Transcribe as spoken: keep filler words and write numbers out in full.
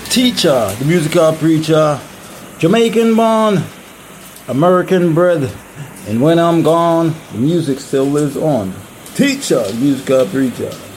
Teacher, the musical preacher, Jamaican born, American bred, and when I'm gone, the music still lives on. Teacher, the musical preacher.